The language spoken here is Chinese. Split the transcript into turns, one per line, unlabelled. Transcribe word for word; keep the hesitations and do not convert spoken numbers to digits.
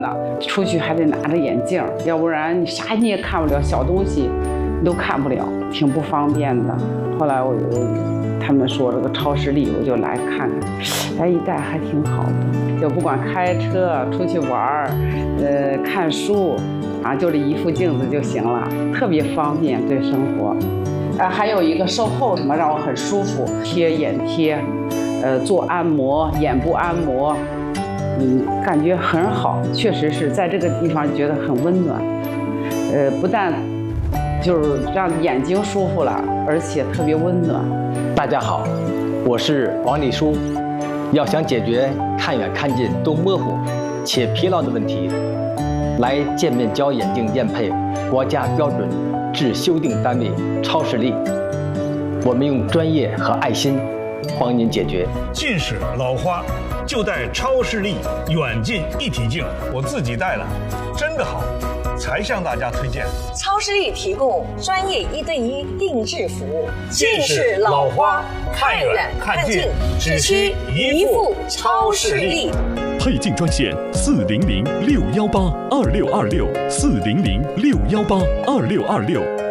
出去还得拿着眼镜，要不然你啥你也看不了，小东西你都看不了，挺不方便的。后来我他们说这个超视力，我就来看看，哎，一戴还挺好的，就不管开车出去玩儿，呃，看书，啊，就这一副镜子就行了，特别方便对生活。啊，还有一个售后什么让我很舒服，贴眼贴，呃，做按摩，眼部按摩。嗯，感觉很好，确实是在这个地方觉得很温暖，呃，不但就是让眼睛舒服了，而且特别温暖。
大家好，我是王立书。要想解决看远看近都模糊且疲劳的问题，来健面胶眼镜验配国家标准至修订单位超视力，我们用专业和爱心帮您解决
近视、老花。就戴超视力远近一体镜，我自己戴了，真的好，才向大家推荐。
超视力提供专业一对一定制服务，
近视、老花看远看近，只需一副超视力。
配镜专线：四零零六幺八二六二六，四零零六幺八二六二六。